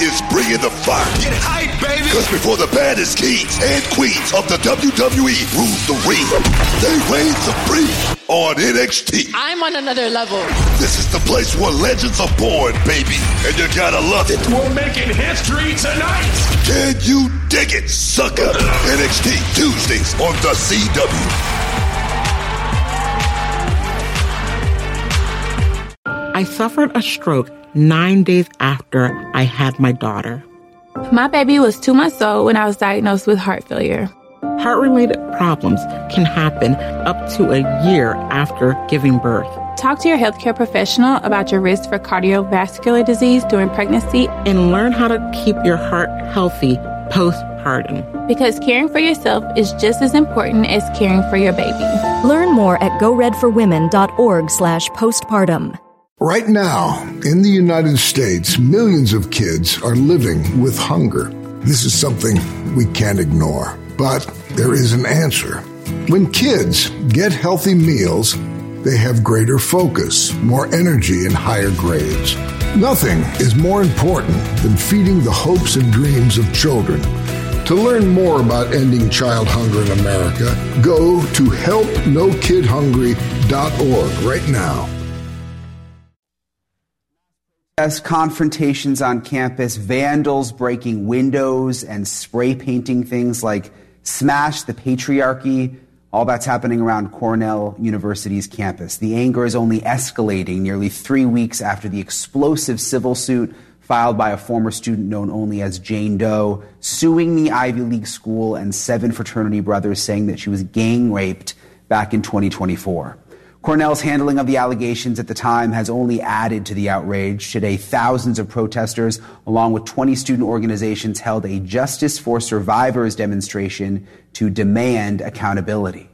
is bringing the fire. Get hype, baby! Because before the baddest kings and queens of the WWE rule the ring, they reign supreme on NXT. I'm on another level. This is the place where legends are born, baby, and you gotta love it. We're making history tonight! Can you dig it, sucker? NXT Tuesdays on the CW. I suffered a stroke 9 days after I had my daughter. My baby was 2 months old when I was diagnosed with heart failure. Heart-related problems can happen up to a year after giving birth. Talk to your healthcare professional about your risk for cardiovascular disease during pregnancy and learn how to keep your heart healthy postpartum. Because caring for yourself is just as important as caring for your baby. Learn more at goredforwomen.org/postpartum. Right now, in the United States, millions of kids are living with hunger. This is something we can't ignore, but there is an answer. When kids get healthy meals, they have greater focus, more energy, and higher grades. Nothing is more important than feeding the hopes and dreams of children. To learn more about ending child hunger in America, go to helpnokidhungry.org right now. As confrontations on campus, vandals breaking windows and spray painting things like "Smash the Patriarchy," all that's happening around Cornell University's campus. The anger is only escalating nearly 3 weeks after the explosive civil suit filed by a former student known only as Jane Doe, suing the Ivy League school and 7 fraternity brothers, saying that she was gang raped back in 2024. Cornell's handling of the allegations at the time has only added to the outrage. Today, thousands of protesters, along with 20 student organizations, held a Justice for Survivors demonstration to demand accountability.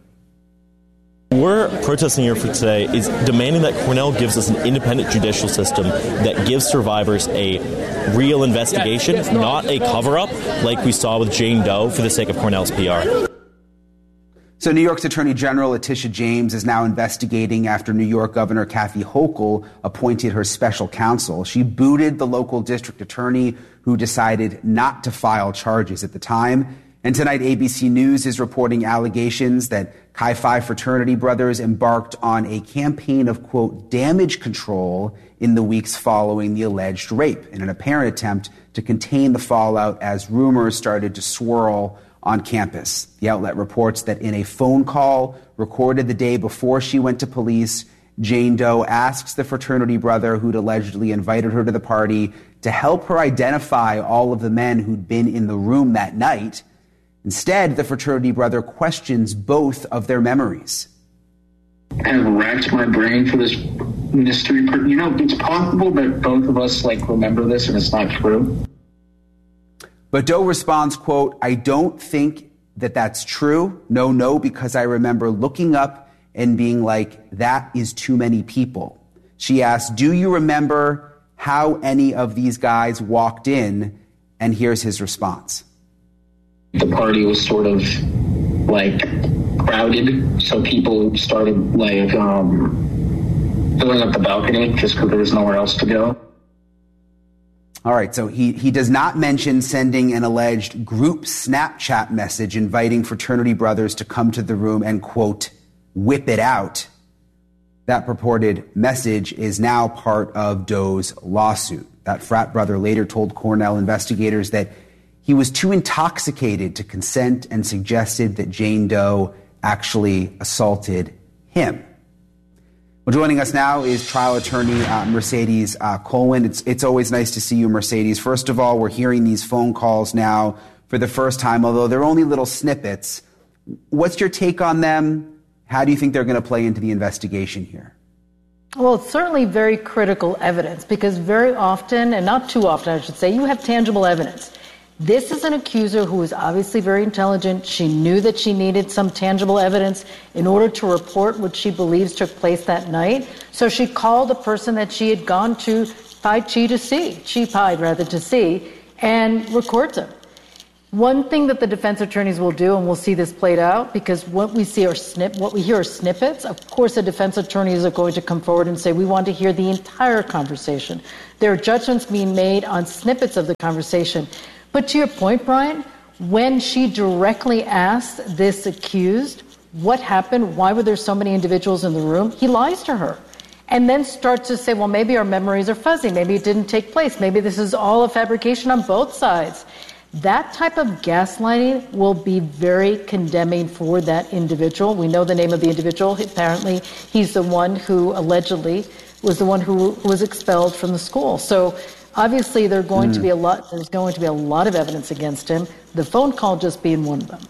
We're protesting here for today is demanding that Cornell gives us an independent judicial system that gives survivors a real investigation, not a cover-up like we saw with Jane Doe for the sake of Cornell's PR. So New York's Attorney General Letitia James is now investigating after New York Governor Kathy Hochul appointed her special counsel. She booted the local district attorney who decided not to file charges at the time. And tonight, ABC News is reporting allegations that Chi Phi fraternity brothers embarked on a campaign of, quote, damage control in the weeks following the alleged rape in an apparent attempt to contain the fallout as rumors started to swirl on campus. The outlet reports that in a phone call recorded the day before she went to police, Jane Doe asks the fraternity brother who'd allegedly invited her to the party to help her identify all of the men who'd been in the room that night. Instead, the fraternity brother questions both of their memories. I have racked my brain for this mystery. You know, it's possible that both of us remember this and it's not true. But Doe responds, quote, I don't think that that's true. No, because I remember looking up and being like, that is too many people. She asks, do you remember how any of these guys walked in? And here's his response. The party was sort of crowded, so people started filling up the balcony just because there was nowhere else to go. All right, so he does not mention sending an alleged group Snapchat message inviting fraternity brothers to come to the room and, quote, whip it out. That purported message is now part of Doe's lawsuit. That frat brother later told Cornell investigators that he was too intoxicated to consent and suggested that Jane Doe actually assaulted him. Well, joining us now is trial attorney Mercedes Colwin. It's always nice to see you, Mercedes. First of all, we're hearing these phone calls now for the first time, although they're only little snippets. What's your take on them? How do you think they're going to play into the investigation here? Well, it's certainly very critical evidence because very often, and not too often, I should say, you have tangible evidence. This is an accuser who is obviously very intelligent. She knew that she needed some tangible evidence in order to report what she believes took place that night. So she called a person that she had gone to Chi Pi to see, and records him. One thing that the defense attorneys will do, and we'll see this played out, because what we hear are snippets. Of course, the defense attorneys are going to come forward and say, we want to hear the entire conversation. There are judgments being made on snippets of the conversation. But to your point, Brian, when she directly asked this accused, what happened? Why were there so many individuals in the room? He lies to her. And then starts to say, well, maybe our memories are fuzzy. Maybe it didn't take place. Maybe this is all a fabrication on both sides. That type of gaslighting will be very condemning for that individual. We know the name of the individual. Apparently, he's the one who allegedly was the one who was expelled from the school. So obviously, there's going to be a lot of evidence against him, the phone call just being one of them.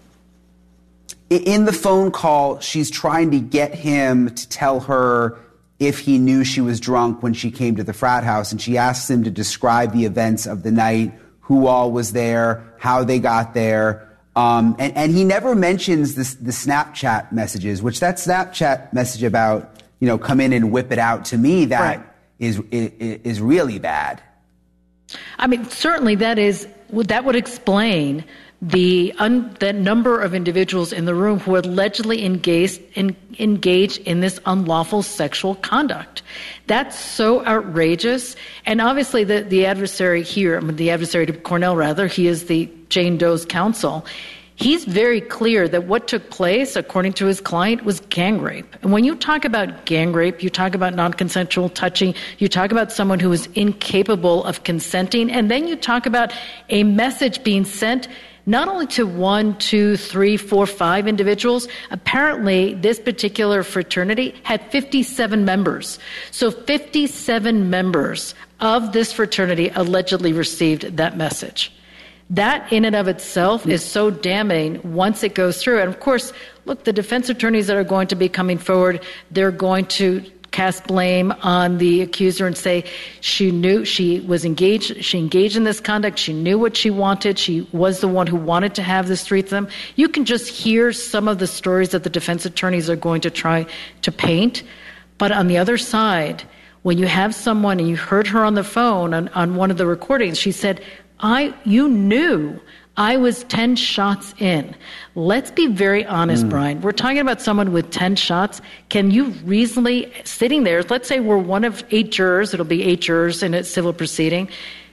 In the phone call, she's trying to get him to tell her if he knew she was drunk when she came to the frat house, and she asks him to describe the events of the night, who all was there, how they got there. And he never mentions the Snapchat messages, which that Snapchat message about, come in and whip it out, to me, that is really bad. I mean, certainly that would explain the number of individuals in the room who allegedly engaged in this unlawful sexual conduct. That's so outrageous. And obviously the adversary here, the adversary to Cornell rather, he is the Jane Doe's counsel. He's very clear that what took place, according to his client, was gang rape. And when you talk about gang rape, you talk about non-consensual touching, you talk about someone who is incapable of consenting, and then you talk about a message being sent not only to 1, 2, 3, 4, 5 individuals. Apparently, this particular fraternity had 57 members. So 57 members of this fraternity allegedly received that message. That in and of itself is so damning once it goes through. And of course, look, the defense attorneys that are going to be coming forward, they're going to cast blame on the accuser and say she knew she was engaged. She engaged in this conduct. She knew what she wanted. She was the one who wanted to have this threesome. You can just hear some of the stories that the defense attorneys are going to try to paint. But on the other side, when you have someone, and you heard her on the phone on one of the recordings, she said, you knew I was 10 shots in. Let's be very honest, Brian. We're talking about someone with 10 shots. Can you reasonably, sitting there, let's say we're one of 8 jurors, it'll be 8 jurors in a civil proceeding,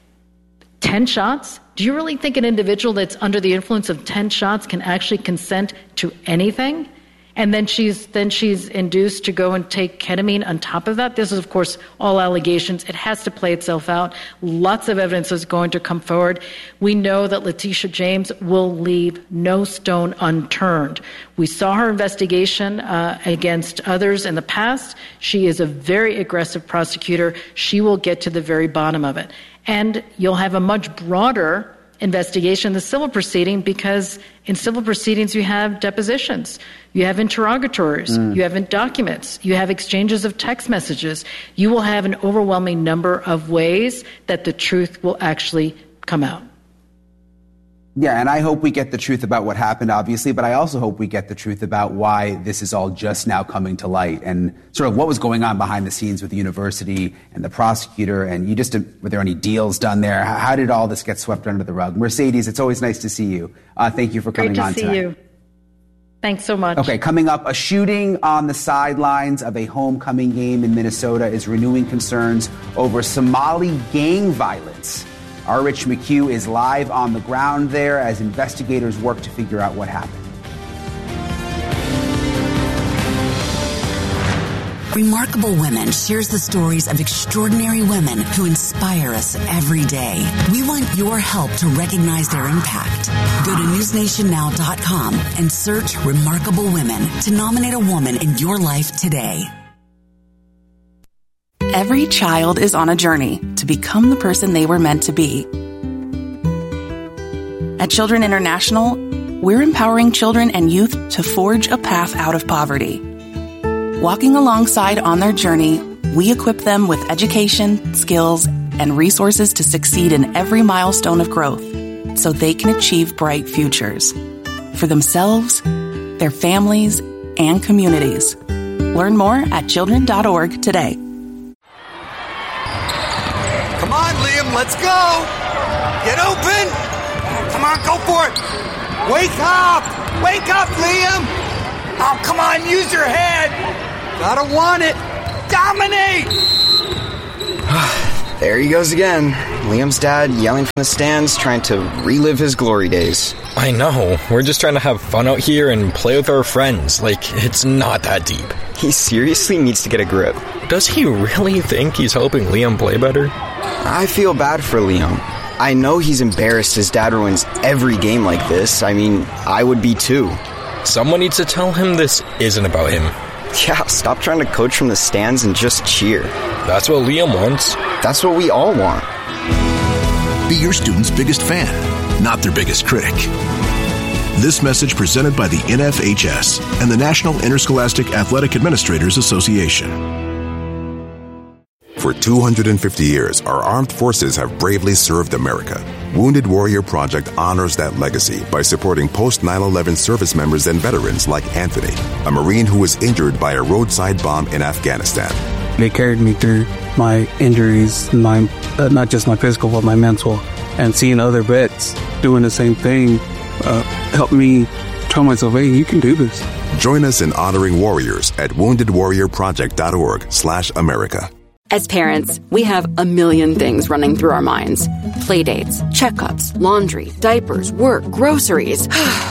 10 shots? Do you really think an individual that's under the influence of 10 shots can actually consent to anything? And then she's induced to go and take ketamine on top of that. This is, of course, all allegations. It has to play itself out. Lots of evidence is going to come forward. We know that Letitia James will leave no stone unturned. We saw her investigation against others in the past. She is a very aggressive prosecutor. She will get to the very bottom of it. And you'll have a much broader investigation in the civil proceeding, because in civil proceedings you have depositions, you have interrogatories, you have documents, you have exchanges of text messages. You will have an overwhelming number of ways that the truth will actually come out. Yeah, and I hope we get the truth about what happened, obviously, but I also hope we get the truth about why this is all just now coming to light, and sort of what was going on behind the scenes with the university and the prosecutor, and were there any deals done there? How did all this get swept under the rug? Mercedes, it's always nice to see you. Thank you for coming on tonight. Great to see you. Thanks so much. Okay, coming up, a shooting on the sidelines of a homecoming game in Minnesota is renewing concerns over Somali gang violence. Our Rich McHugh is live on the ground there as investigators work to figure out what happened. Remarkable Women shares the stories of extraordinary women who inspire us every day. We want your help to recognize their impact. Go to newsnationnow.com and search Remarkable Women to nominate a woman in your life today. Every child is on a journey to become the person they were meant to be. At Children International, we're empowering children and youth to forge a path out of poverty. Walking alongside on their journey, we equip them with education, skills, and resources to succeed in every milestone of growth so they can achieve bright futures for themselves, their families, and communities. Learn more at children.org today. Come on, Liam, let's go! Get open! Come on, go for it! Wake up! Wake up, Liam! Oh, come on, use your head! Gotta want it! Dominate! There he goes again. Liam's dad yelling from the stands, trying to relive his glory days. I know. We're just trying to have fun out here and play with our friends. Like, it's not that deep. He seriously needs to get a grip. Does he really think he's helping Liam play better? I feel bad for Liam. I know he's embarrassed his dad ruins every game like this. I mean, I would be too. Someone needs to tell him this isn't about him. Yeah, stop trying to coach from the stands and just cheer. That's what Liam wants. That's what we all want. Be your student's biggest fan, not their biggest critic. This message presented by the NFHS and the National Interscholastic Athletic Administrators Association. For 250 years, our armed forces have bravely served America. Wounded Warrior Project honors that legacy by supporting post-9/11 service members and veterans like Anthony, a Marine who was injured by a roadside bomb in Afghanistan. They carried me through my injuries, not just my physical, but my mental. And seeing other vets doing the same thing helped me tell myself, hey, you can do this. Join us in honoring warriors at woundedwarriorproject.org/America. As parents, we have a million things running through our minds. Playdates, checkups, laundry, diapers, work, groceries.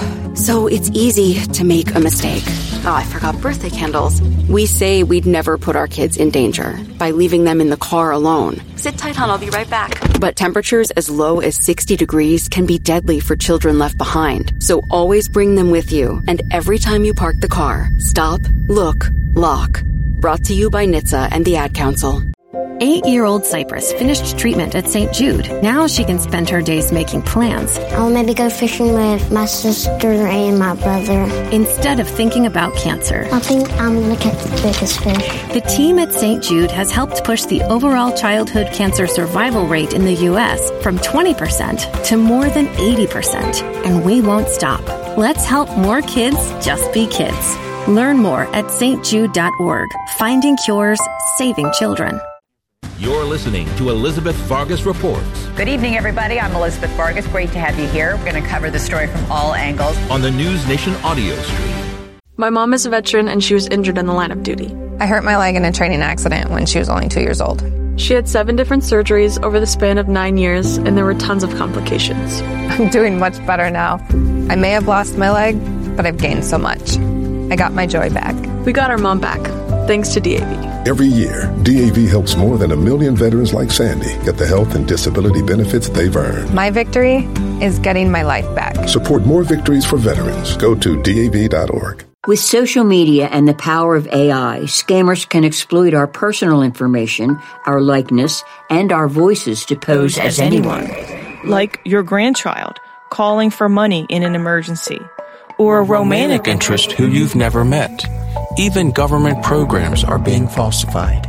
So it's easy to make a mistake. Oh, I forgot birthday candles. We say we'd never put our kids in danger by leaving them in the car alone. Sit tight, hon, I'll be right back. But temperatures as low as 60 degrees can be deadly for children left behind. So always bring them with you. And every time you park the car, stop, look, lock. Brought to you by NHTSA and the Ad Council. 8-year-old Cypress finished treatment at St. Jude. Now she can spend her days making plans. I'll maybe go fishing with my sister and my brother. Instead of thinking about cancer. I think I'm going to catch the biggest fish. The team at St. Jude has helped push the overall childhood cancer survival rate in the U.S. from 20% to more than 80%. And we won't stop. Let's help more kids just be kids. Learn more at stjude.org. Finding cures, saving children. You're listening to Elizabeth Vargas Reports. Good evening, everybody. I'm Elizabeth Vargas. Great to have you here. We're going to cover the story from all angles. On the News Nation audio stream. My mom is a veteran and she was injured in the line of duty. I hurt my leg in a training accident when she was only 2 years old. She had 7 different surgeries over the span of 9 years, and there were tons of complications. I'm doing much better now. I may have lost my leg, but I've gained so much. I got my joy back. We got our mom back, thanks to DAV. Every year, DAV helps more than 1 million veterans like Sandy get the health and disability benefits they've earned. My victory is getting my life back. Support more victories for veterans. Go to DAV.org. With social media and the power of AI, scammers can exploit our personal information, our likeness, and our voices to pose as anyone. Like your grandchild calling for money in an emergency. Or a romantic interest who you've never met. Even government programs are being falsified.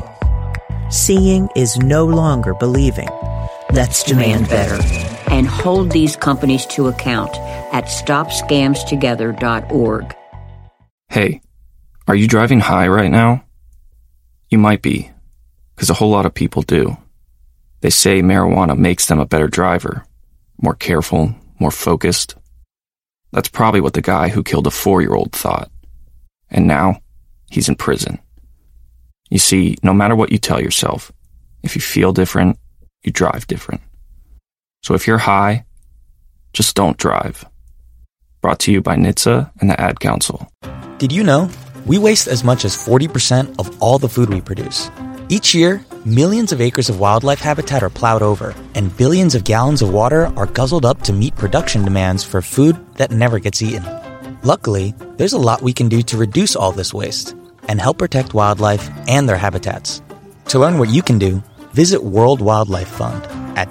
Seeing is no longer believing. Let's demand better and hold these companies to account at StopScamsTogether.org. Hey, are you driving high right now? You might be, because a whole lot of people do. They say marijuana makes them a better driver, more careful, more focused. That's probably what the guy who killed a 4-year-old thought. And now, he's in prison. You see, no matter what you tell yourself, if you feel different, you drive different. So if you're high, just don't drive. Brought to you by NHTSA and the Ad Council. Did you know? We waste as much as 40% of all the food we produce. Each year, millions of acres of wildlife habitat are plowed over, and billions of gallons of water are guzzled up to meet production demands for food that never gets eaten. Luckily, there's a lot we can do to reduce all this waste and help protect wildlife and their habitats. To learn what you can do, visit World Wildlife Fund at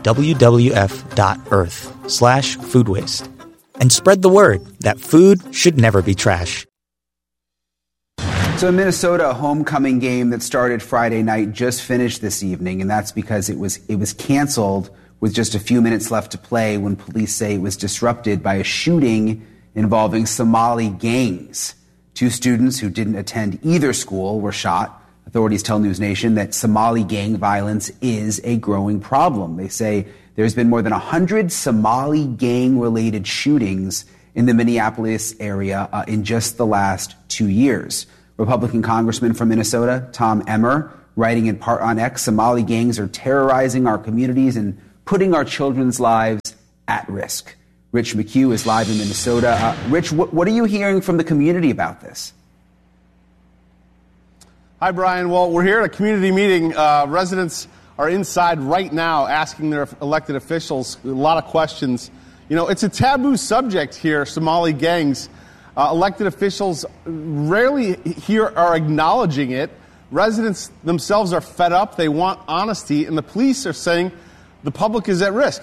wwf.earth/food waste. And spread the word that food should never be trash. So in Minnesota, a homecoming game that started Friday night just finished this evening, and that's because it was canceled with just a few minutes left to play when police say it was disrupted by a shooting involving Somali gangs. 2 students who didn't attend either school were shot. Authorities tell News Nation that Somali gang violence is a growing problem. They say There's been more than 100 Somali gang-related shootings in the Minneapolis area in just the last 2 years. Republican Congressman from Minnesota, Tom Emmer, writing in part on X, Somali gangs are terrorizing our communities and putting our children's lives at risk. Rich McHugh is live in Minnesota. Rich, what are you hearing from the community about this? Hi, Brian. Well, we're here at a community meeting. Residents are inside right now asking their elected officials a lot of questions. You know, it's a taboo subject here, Somali gangs. Elected officials rarely here are acknowledging it. Residents themselves are fed up. They want honesty, and the police are saying the public is at risk.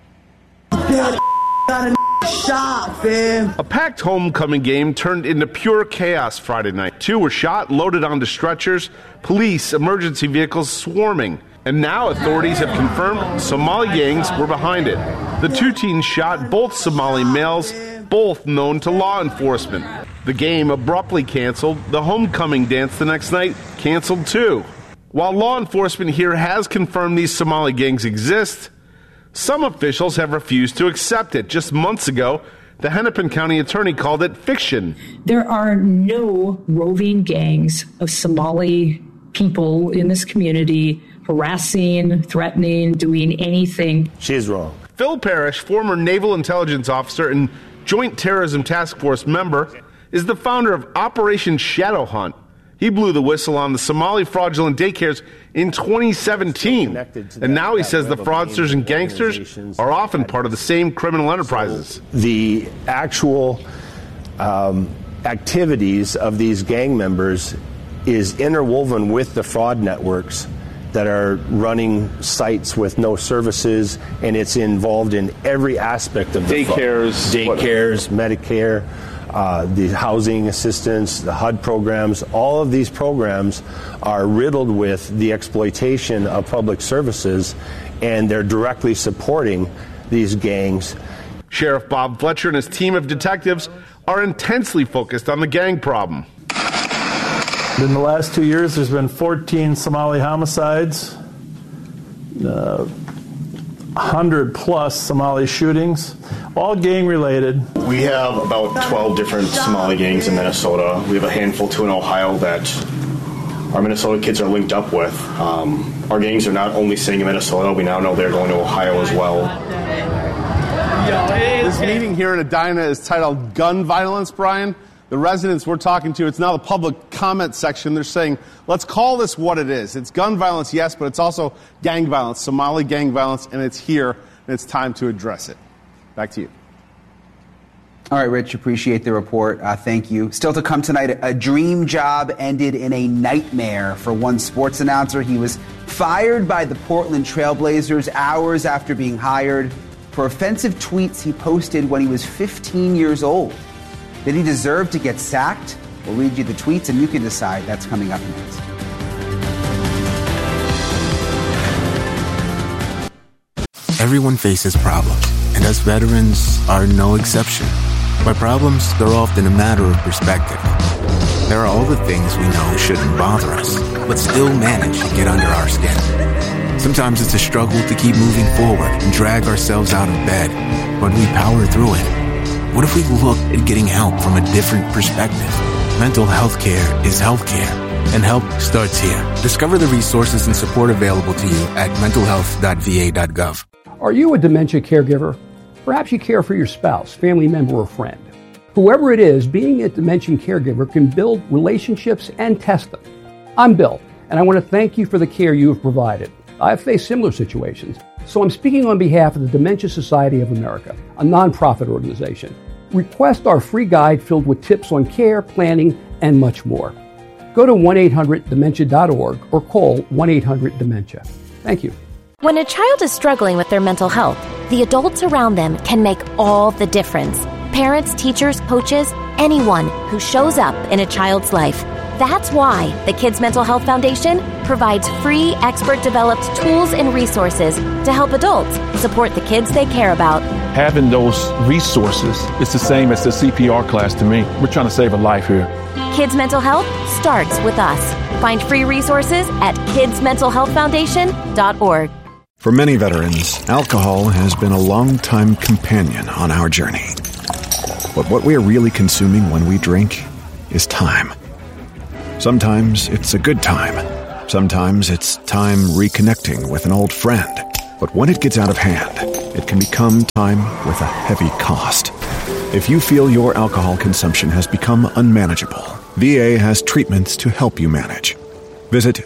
Shot, fam. A packed homecoming game turned into pure chaos Friday night. 2 were shot, loaded onto stretchers, police, emergency vehicles swarming. And now authorities have confirmed Somali gangs were behind it. The 2 teens shot, both Somali males, both known to law enforcement. The game abruptly canceled. The homecoming dance the next night canceled too. While law enforcement here has confirmed these Somali gangs exist, some officials have refused to accept it. Just months ago, the Hennepin County attorney called it fiction. There are no roving gangs of Somali people in this community harassing, threatening, doing anything. She's wrong. Phil Parrish, former Naval Intelligence Officer and Joint Terrorism Task Force member, is the founder of Operation Shadow Hunt. He blew the whistle on the Somali fraudulent daycares in 2017. And now he says the fraudsters and gangsters are often part of the same criminal enterprises. The actual activities of these gang members is interwoven with the fraud networks that are running sites with no services, and it's involved in every aspect of the daycares, Medicare, the housing assistance, the HUD programs. All of these programs are riddled with the exploitation of public services, and they're directly supporting these gangs. Sheriff Bob Fletcher and his team of detectives are intensely focused on the gang problem. In the last 2 years, there's been 14 Somali homicides, 100 plus Somali shootings, all gang related. We have about 12 different Somali gangs in Minnesota. We have a handful too in Ohio that our Minnesota kids are linked up with. Our gangs are not only staying in Minnesota, we now know they're going to Ohio as well. This meeting here in Edina is titled Gun Violence, Brian. The residents we're talking to, it's now the public comment section. They're saying, let's call this what it is. It's gun violence, yes, but it's also gang violence, Somali gang violence, and it's here, and it's time to address it. Back to you. All right, Rich, appreciate the report. Thank you. Still to come tonight, a dream job ended in a nightmare for one sports announcer. He was fired by the Portland Trailblazers hours after being hired for offensive tweets he posted when he was 15 years old. Did he deserve to get sacked? We'll read you the tweets and you can decide. That's coming up next. Everyone faces problems, and us veterans are no exception. By problems, they're often a matter of perspective. There are all the things we know shouldn't bother us, but still manage to get under our skin. Sometimes it's a struggle to keep moving forward and drag ourselves out of bed, but we power through it. What if we looked at getting help from a different perspective? Mental health care is healthcare, and help starts here. Discover the resources and support available to you at mentalhealth.va.gov. Are you a dementia caregiver? Perhaps you care for your spouse, family member, or friend. Whoever it is, being a dementia caregiver can build relationships and test them. I'm Bill, and I want to thank you for the care you have provided. I've faced similar situations, so I'm speaking on behalf of the Dementia Society of America, a nonprofit organization. Request our free guide filled with tips on care, planning, and much more. Go to 1-800-DEMENTIA.org or call 1-800-DEMENTIA. Thank you. When a child is struggling with their mental health, the adults around them can make all the difference. Parents, teachers, coaches, anyone who shows up in a child's life. That's why the Kids Mental Health Foundation provides free, expert-developed tools and resources to help adults support the kids they care about. Having those resources is the same as the CPR class to me. We're trying to save a life here. Kids Mental Health starts with us. Find free resources at kidsmentalhealthfoundation.org. For many veterans, alcohol has been a long-time companion on our journey. But what we are really consuming when we drink is time. Sometimes it's a good time. Sometimes it's time reconnecting with an old friend. But when it gets out of hand, it can become time with a heavy cost. If you feel your alcohol consumption has become unmanageable, VA has treatments to help you manage. Visit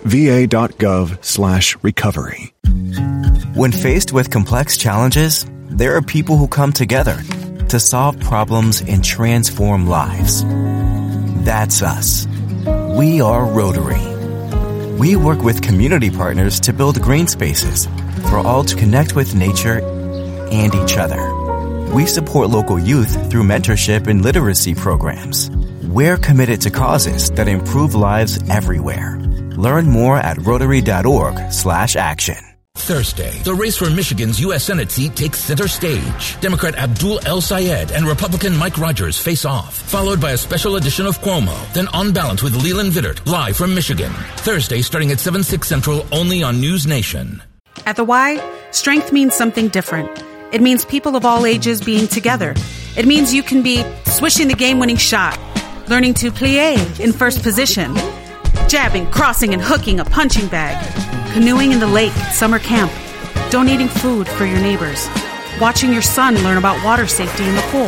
va.gov/recovery. When faced with complex challenges, there are people who come together to solve problems and transform lives. That's us. We are Rotary. We work with community partners to build green spaces for all to connect with nature and each other. We support local youth through mentorship and literacy programs. We're committed to causes that improve lives everywhere. Learn more at Rotary.org/action. Thursday, the race for Michigan's U.S. Senate seat takes center stage. Democrat Abdul El Sayed and Republican Mike Rogers face off, followed by a special edition of Cuomo, then On Balance with Leland Vittert, live from Michigan. Thursday, starting at 7/6 Central, only on News Nation. At the Y, strength means something different. It means people of all ages being together. It means you can be swishing the game-winning shot, learning to plie in first position, jabbing, crossing, and hooking a punching bag, canoeing in the lake at summer camp, donating food for your neighbors, watching your son learn about water safety in the pool.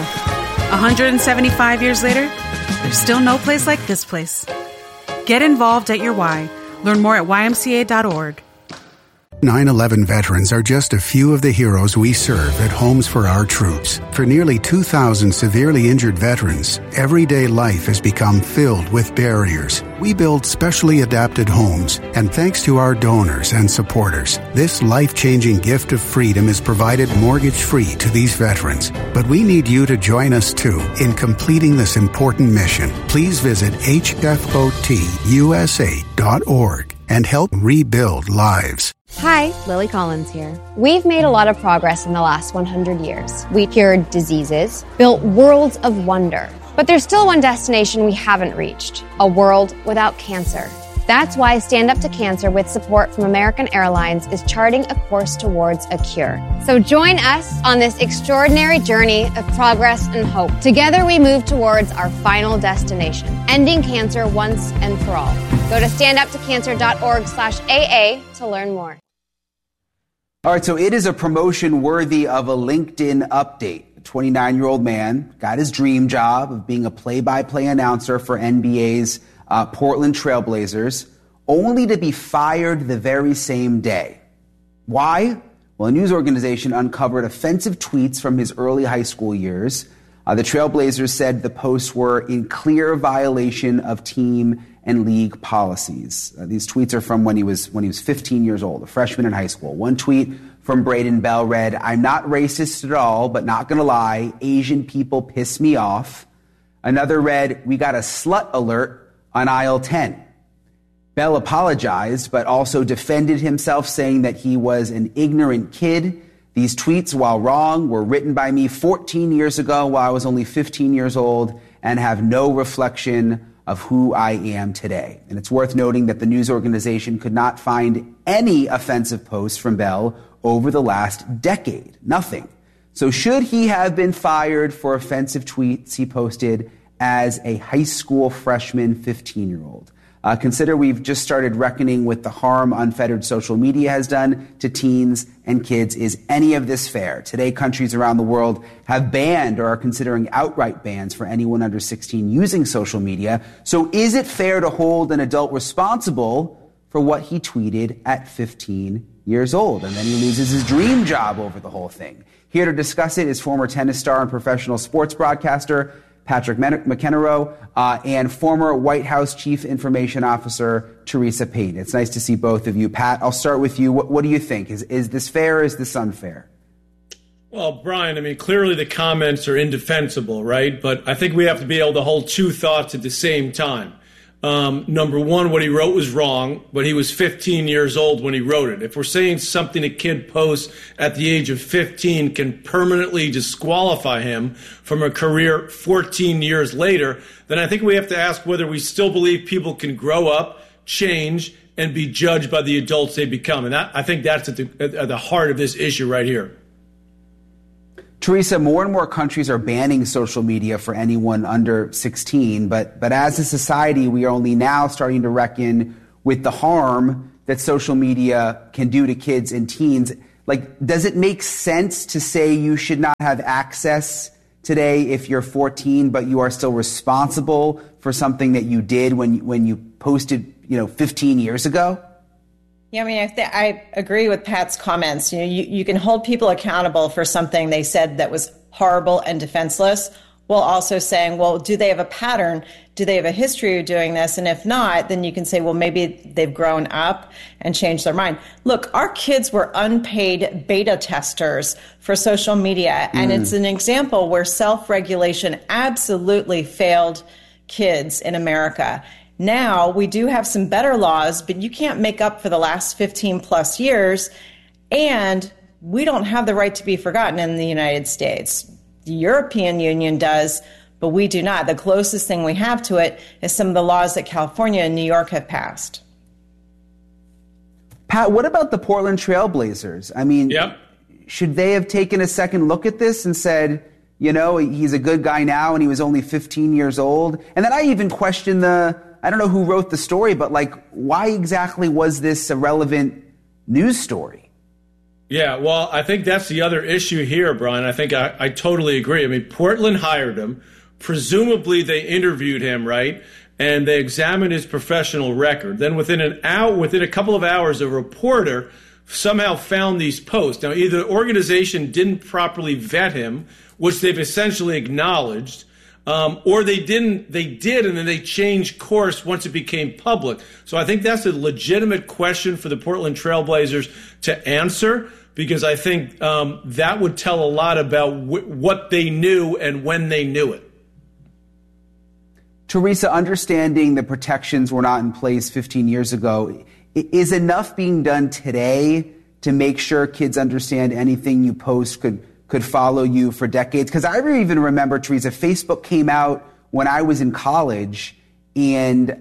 175 years later, there's still no place like this place. Get involved at your Y. Learn more at ymca.org. 9/11 veterans are just a few of the heroes we serve at Homes for Our Troops. For nearly 2,000 severely injured veterans, everyday life has become filled with barriers. We build specially adapted homes, and thanks to our donors and supporters, this life-changing gift of freedom is provided mortgage-free to these veterans. But we need you to join us, too, in completing this important mission. Please visit hfotusa.org and help rebuild lives. Hi, Lily Collins here. We've made a lot of progress in the last 100 years. We cured diseases, built worlds of wonder. But there's still one destination we haven't reached, a world without cancer. That's why Stand Up to Cancer, with support from American Airlines, is charting a course towards a cure. So join us on this extraordinary journey of progress and hope. Together we move towards our final destination, ending cancer once and for all. Go to standuptocancer.org/AA to learn more. All right, so it is a promotion worthy of a LinkedIn update. A 29-year-old man got his dream job of being a play-by-play announcer for NBA's Portland Trailblazers, only to be fired the very same day. Why? Well, a news organization uncovered offensive tweets from his early high school years. The Trailblazers said the posts were in clear violation of team and league policies. These tweets are from when he was 15 years old, a freshman in high school. One tweet from Braden Bell read, "I'm not racist at all, but not gonna lie, Asian people piss me off." Another read, "We got a slut alert on aisle 10. Bell apologized, but also defended himself, saying that he was an ignorant kid. These tweets, while wrong, were written by me 14 years ago while I was only 15 years old and have no reflection of who I am today. And it's worth noting that the news organization could not find any offensive posts from Bell over the last decade. Nothing. So should he have been fired for offensive tweets he posted as a high school freshman 15-year-old? Consider we've just started reckoning with the harm unfettered social media has done to teens and kids. Is any of this fair? Today, countries around the world have banned or are considering outright bans for anyone under 16 using social media. So is it fair to hold an adult responsible for what he tweeted at 15 years old? And then he loses his dream job over the whole thing. Here to discuss it is former tennis star and professional sports broadcaster Patrick McEnroe, and former White House Chief Information Officer Teresa Payton. It's nice to see both of you. Pat, I'll start with you. What do you think? Is this fair or is this unfair? Well, Brian, I mean, clearly the comments are indefensible, right? But I think we have to be able to hold two thoughts at the same time. Number one, what he wrote was wrong, but he was 15 years old when he wrote it. If we're saying something a kid posts at the age of 15 can permanently disqualify him from a career 14 years later, then I think we have to ask whether we still believe people can grow up, change, and be judged by the adults they become. And I think that's at the heart of this issue right here. Teresa, more and more countries are banning social media for anyone under 16, but as a society, we are only now starting to reckon with the harm that social media can do to kids and teens. Like, does it make sense to say you should not have access today if you're 14, but you are still responsible for something that you did when you posted, 15 years ago? Yeah, I mean, I agree with Pat's comments. You can hold people accountable for something they said that was horrible and defenseless, while also saying, well, do they have a pattern? Do they have a history of doing this? And if not, then you can say, well, maybe they've grown up and changed their mind. Look, our kids were unpaid beta testers for social media, and it's an example where self-regulation absolutely failed kids in America. Now, we do have some better laws, but you can't make up for the last 15 plus years, and we don't have the right to be forgotten in the United States. The European Union does, but we do not. The closest thing we have to it is some of the laws that California and New York have passed. Pat, what about the Portland Trailblazers? I mean, should they have taken a second look at this and said, he's a good guy now and he was only 15 years old? And then I even question I don't know who wrote the story, but why exactly was this a relevant news story? Yeah, well, I think that's the other issue here, Brian. I think I totally agree. I mean, Portland hired him. Presumably they interviewed him, right? And they examined his professional record. Then within a couple of hours, a reporter somehow found these posts. Now, either the organization didn't properly vet him, which they've essentially acknowledged, or they did, and then they changed course once it became public. So I think that's a legitimate question for the Portland Trailblazers to answer, because I think that would tell a lot about what they knew and when they knew it. Teresa, understanding the protections were not in place 15 years ago, is enough being done today to make sure kids understand anything you post could follow you for decades? Because I even remember, Teresa, Facebook came out when I was in college, and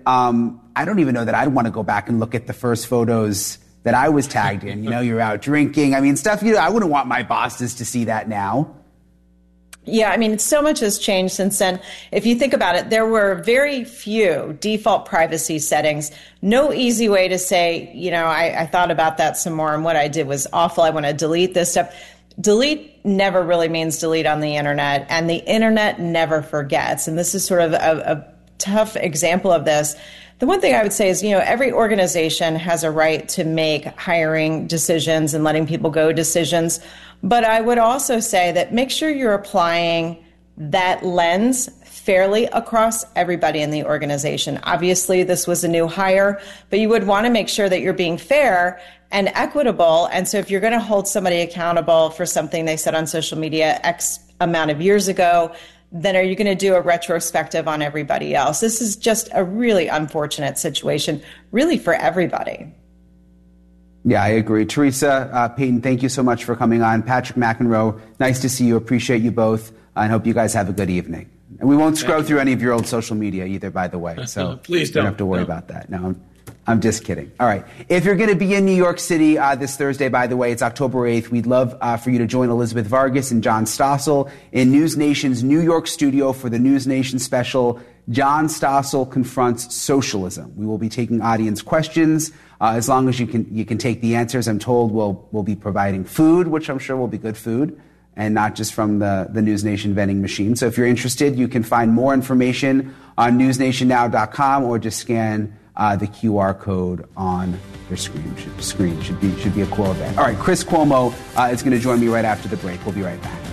I don't even know that I'd want to go back and look at the first photos that I was tagged in. You're out drinking. I mean, stuff I wouldn't want my bosses to see that now. Yeah, I mean, so much has changed since then. If you think about it, there were very few default privacy settings. No easy way to say, I thought about that some more and what I did was awful. I want to delete this stuff. Delete never really means delete on the internet, and the internet never forgets. And this is sort of a tough example of this. The one thing I would say is, every organization has a right to make hiring decisions and letting people go decisions. But I would also say that make sure you're applying that lens fairly across everybody in the organization. Obviously, this was a new hire, but you would want to make sure that you're being fair and equitable. And so if you're going to hold somebody accountable for something they said on social media X amount of years ago, then are you going to do a retrospective on everybody else? This is just a really unfortunate situation, really for everybody. Yeah, I agree. Teresa, Peyton, thank you so much for coming on. Patrick McEnroe, nice to see you. Appreciate you both. And hope you guys have a good evening. And we won't scroll through any of your old social media either, by the way. So please don't have to worry about that. No, I'm just kidding. All right. If you're going to be in New York City this Thursday, by the way, it's October 8th. We'd love for you to join Elizabeth Vargas and John Stossel in News Nation's New York studio for the News Nation special, John Stossel Confronts Socialism. We will be taking audience questions. As long as you can take the answers, I'm told we'll be providing food, which I'm sure will be good food, and not just from the News Nation vending machine. So if you're interested, you can find more information on newsnationnow.com or just scan the QR code on your screen. Should be a cool event. All right, Chris Cuomo is going to join me right after the break. We'll be right back.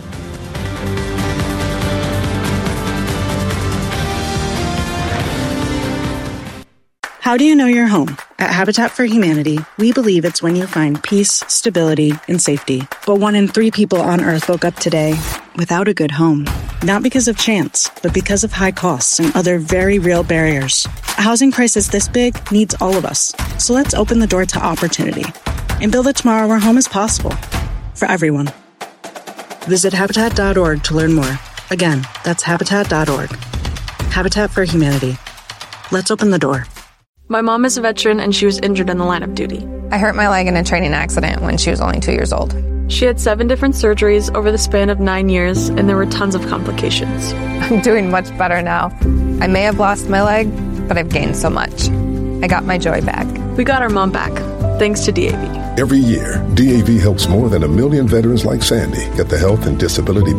How do you know you're home? At Habitat for Humanity, we believe it's when you find peace, stability, and safety. But 1 in 3 people on Earth woke up today without a good home. Not because of chance, but because of high costs and other very real barriers. A housing crisis this big needs all of us. So let's open the door to opportunity and build a tomorrow where home is possible for everyone. Visit Habitat.org to learn more. Again, that's Habitat.org. Habitat for Humanity. Let's open the door. My mom is a veteran and she was injured in the line of duty. I hurt my leg in a training accident when she was only 2 years old. She had 7 different surgeries over the span of 9 years, and there were tons of complications. I'm doing much better now. I may have lost my leg, but I've gained so much. I got my joy back. We got our mom back, thanks to DAV. Every year, DAV helps more than 1 million veterans like Sandy get the health and disability